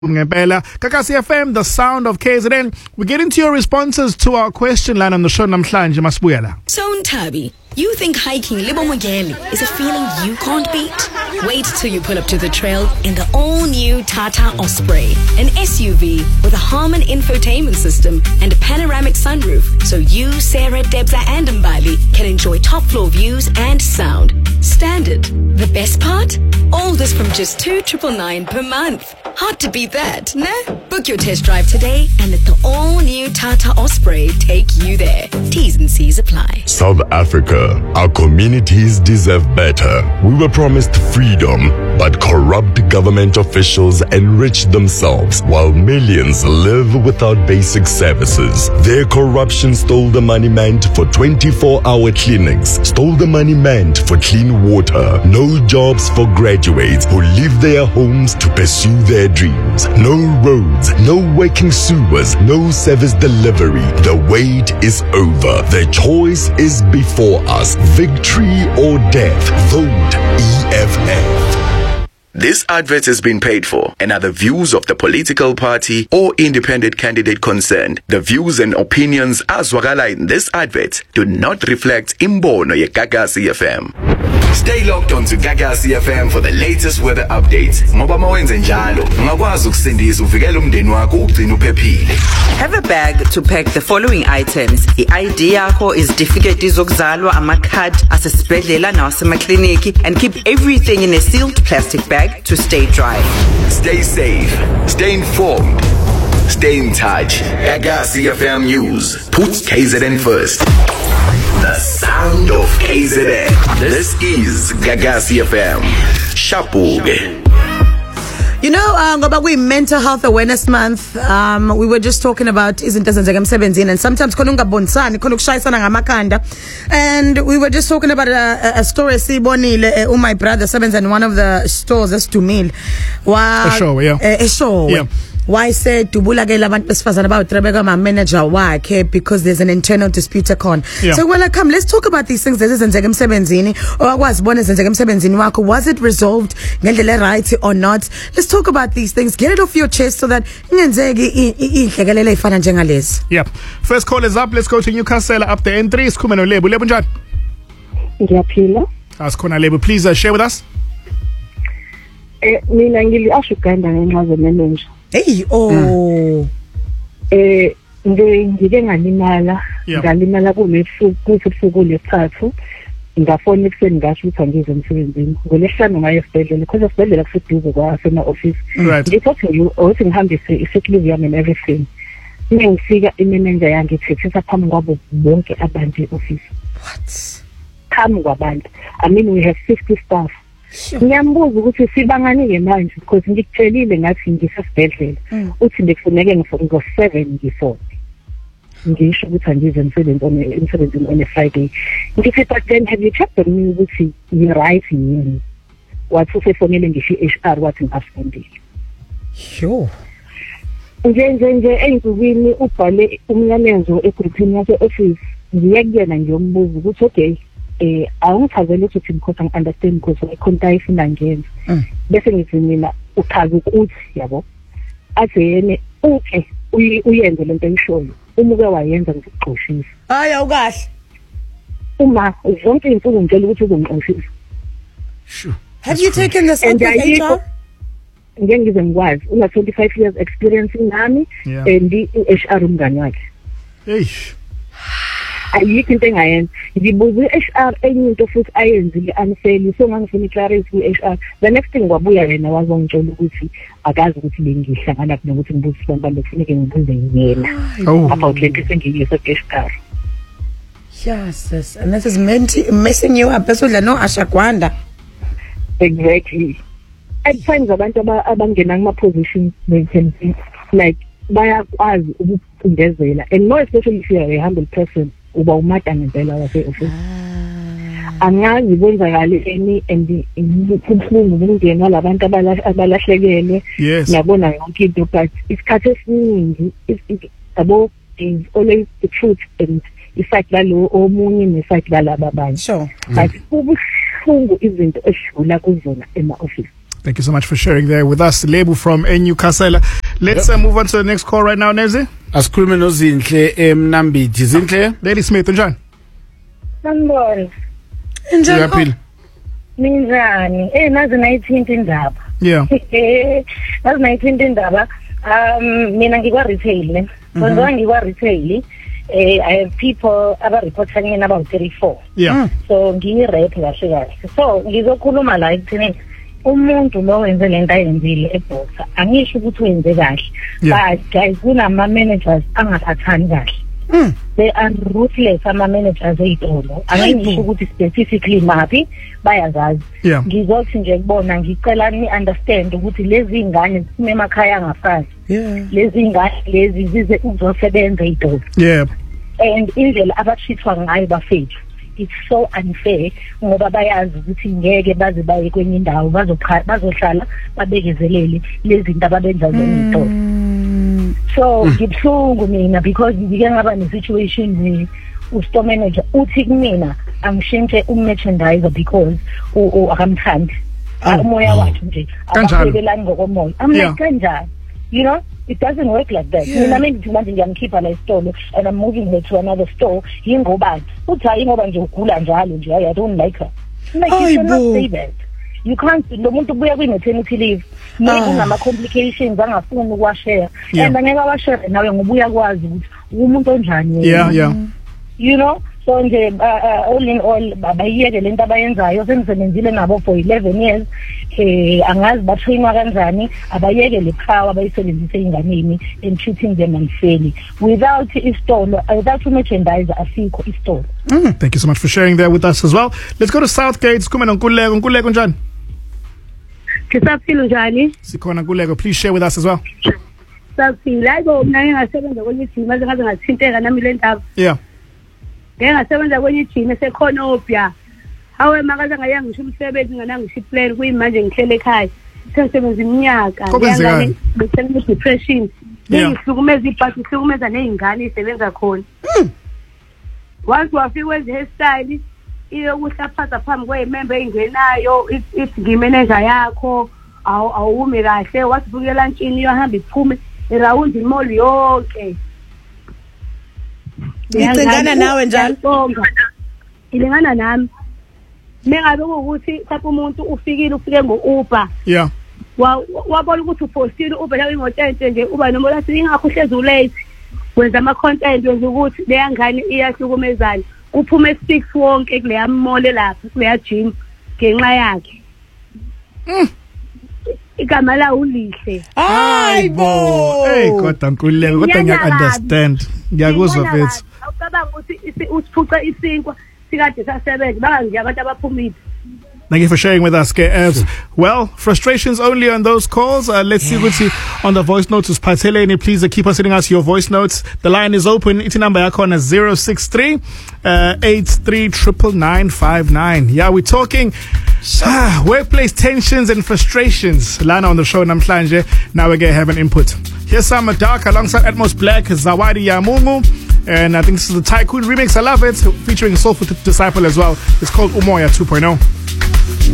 Ngempela, Gagasi FM, the sound of KZN. We get into your responses to our question line on the show namhlanje masibuyela. So Ntabi, you think hiking Lebo Mogele is a feeling you can't beat? Wait till you pull up to the trail in the all-new Tata Osprey, an SUV with a Harman infotainment system and a panoramic sunroof, so you, Sarah, Debza and Mbali can enjoy top-floor views and sound. Standard. The best part? All this from just $2,999 per month. Hard to beat that, no? Book your test drive today and let the all-new Tata Osprey take you there. T's and C's apply. South Africa, our communities deserve better. We were promised freedom, but corrupt government officials enrich themselves while millions live without basic services. Their corruption stole the money meant for 24-hour clinics, stole the money meant for clean water, no jobs for graduates who leave their homes to pursue their dreams, no roads, no working sewers, no service delivery. The wait is over. The choice is before us. Victory or death. Vote EFF. This advert has been paid for and are the views of the political party or independent candidate concerned. The views and opinions as wakala in this advert do not reflect imbono ye Gagasi FM. Stay locked on to Gagasi FM for the latest weather updates. Ngoba mawenze njalo, ungakwazi ukusindisa uvikele umndeni wakho ugcina uphephile. Have a bag to pack the following items. I-ID yakho, izitifiketi zokuzalwa, amakhadi asesibhedlela nawasemakliniki, and keep everything in a sealed plastic bag to stay dry. Stay safe, stay informed, stay in touch. Gagasi FM News. Put KZN first. The sound of KZN. This is Gagasi FM. Shapuge. You know, ngoba we Mental Health Awareness Month, we were just talking about izinto ezenzeka emsebenzini, and sometimes khona ungabonisani, khona ukushayisana ngamakhanda, and we were just talking about a story sibonile my brother sebenza in one of the stores esidumile A show, yeah. Why said dubulakela abantu besifazana bawutrebeka ma manager wakhe because there's an internal dispute on. Yeah. So well, come, let's talk about these things ezenzeka emsebenzini okwazi bona ezenzeka emsebenzini wakho. Was it resolved ngendlela right or not? Let's talk about these things. Get it off your chest so that ingenzeki ihlekelele ifana njengalezi. Yeah. First call is up. Let's go to Newcastle up the N3. Sikhuluma noLebo. Lebo njani? Ngiyaphila. Asikhona Lebo. Please share with us. Mina ngili-Ashuganda ngenxa ze-manager. Hey, ngike ngalimala kusuku lesithathu, ngafona ekuseni ngasho ukuthi angize emsebenzini. NgoLwesihlanu ngaye esibhedlela, because esibhedlela kuseduze kwasema-office. Othi ngihambise i-sick leave yami and everything. Ngifika imanager yange ithethisa phambi kwabo bonke abantu e-office. What? Phambi kwabantu. I mean, we have 50 staff. Ngiyambuza ukuthi sibanganike manje because ngikutshelile ngathi ngisesibhedlela uthi bekufuneke ngo-7 ngifone ngisho ukuthi angize emsebenzini on a Friday. Ngithi but then have you checked on me ukuthi ngi-right yini? Wathi usefonele ngisho i-HR wathi ngi-absentile. Sure. Nje ey'nsukwini ubhale umyalezo egroupini yase-office, ngiye kuyena ngiyombuza ukuthi okay, awungichazele ukuthi because ngi-understand because ikhonto ayifuna ngenza. Bese ngithi mina uchaza ukuthi yabo athi yena uke uyenze lento engishoyo, uma uke wayenza ngikuxoshisa. Hayi awukahle. Uma zonke iy'nsuku ngitshela ukuthi uzongixoshisa. Sure. Have you taken this up with HR? Ngeke ngize ngikwazi, una 25 years experience nami and i-HR umngani wakhe. Eish. Ayikho into engayenza. Ngibuza i-HR enye into futhi ayenzile unfairly, so ngangifuna i-clarity ku-HR. The next thing kwabuya yena wazongitshela ukuthi akazi ukuthi bengihlangana nokuthi ngibuze abantu kufuneke ngibuze yena about le nto esengiyise ku-HR. Yes, and this is messing you up. Besudla no Ashagwanda. Exactly. At times abantu abangena kuma-positions like bayakwazi ukucindezela, and more especially if you are a humble person, uba umata ngempela wase-office. Angazi kwenzakaleni and kubuhlungu ukungena labantu abalahlekelwe. Ngiyabona yonke into, but isikhathi esiningi yabo is always the truth and iside lalo omunye neside lalaba abanye. Sure. But kubuhlungu izinto esidlula kuzona ema-office. Thank you so much for sharing there with us. Lebu from Newcastle. Let's move on to the next call right now, Nezi. Asikhulume noZinhle eMnambithi. Zinhle? Lady Smith, unjani? Sanibona. Uyaphila? Minjani? Nazi nayithinta indaba. Yeah. Nazi nayithinta indaba. Mina ngikwa retail ne. Kwenza ngikwa retail. I have people aba-reporta ngena about 34. Yeah. So ngiyi-rep kahle. So ngizokhuluma la ekuthini umuntu lo wenze lento ayenzile eBoxer angisho ukuthi wenze kahle. But guys kunama managers angaphathani kahle. They are ruthless ama-managers ey'tolo. Angisho ukuthi specifically maphi bayazazi. Yeah. Ngizothi nje kubona ngicela ni-understand ukuthi lezi ingane ziphume emakhaya angafani. Yeah. Lezi ingane lezi zize uzosebenza ey'tolo. Yeah. And indlela abathithwa ngayo bafethu it's so unfair ngoba bayazi ukuthi ngeke baze baye kwenye indawo bazohlala babekezelele lezi zinto ababenza zona. So ngibhlungu mina because ngike ngaba ne situation u-store manager uthi kumina angishintshe merchandiser because akamthandi umoya wakhe nje ababelani ngokomoya. I'm like kanjani, you know, it doesn't work like that. Mina ngithi manje ngiyamkhipha la isitolo and I'm moving her to another store yingobani uthi hayi ngoba nje ugula njalo nje I don't like her. Like you cannot say that. You can't. Lo muntu buya kwi-maternity leave kunama complications angafuni ukuwashare and angeke awashare nawe ngoba uyakwazi ukuthi umuntu onjani. Yeah. You know, so nje all in all babayeke lento abayenzayo sengisebenzile nabo for 11 years. Angazi batrainwa kanjani abayeke le power abayisebenzise inganeni and treating them unfairly without istolo, without merchandiser asikho istolo. Thank you so much for sharing there with us as well. Let's go to Southgate. Sikume noNkululeko. Nkululeko njani? Ngisaphila njani? Sikhona Nkululeko. Please share with us as well. Saphila ayibo mina ngingasebenza kwenye team ngaze ngathinteka nami le ndaba. Yeah. Ngingasebenza kwenye team esekhona opya. Hawe makaze ngaya ngisho umsebenzi nganangisho iplan kuyimanje ngihlele ekhaya. Sengisebenza iminyaka ngiyangane besebenza depression. Ngihlukumeza ibhasi ngihlukumeza nezingane isebenza khona. Once wafika wenze hairstyle iyokuhlaphaza phambi kwemember engenayo ithi ngimanager yakho awume kahle wasibukela ntshini yohamba iphume around imall yonke. Ngicengana nawe njalo. Ilingana nami. Mengabe ukuthi lapho umuntu ufike ngo-Uber. Yeah. Wabona ukuthi upostile Uber la imoto enhle nje uba noma lathi ingakho hlezi ulate. Wenza ama-content wenza ukuthi leya ngane iyahlukumezana. Kuphume 6 wonke kuleya mall lapha kuleya gym ngenxa yakhe. Igama la ulihle. Hayibo. Hey kodwa Nkululeko kodwa ngiya-understand. Ngiyakuzwa mfethu. Awucabanga ukuthi usiphuca isinkwa sikade sasebenza bangazi abantu abaphumile. Thank you for sharing with us. Well, frustrations only on those calls. Let's see what's on the voice notes. Patheleni, please keep on sending us your voice notes. The line is open. Iti number yakona 063 839959. Yeah, we're talking workplace tensions and frustrations. Lana on the show namhlanje. Now we're going to have an input. Here's some Dark alongside Atmos Black, Zawadi Yamungu. And I think this is the Tycoon remix. I love it. Featuring Soulful Disciple as well. It's called Umoya 2.0.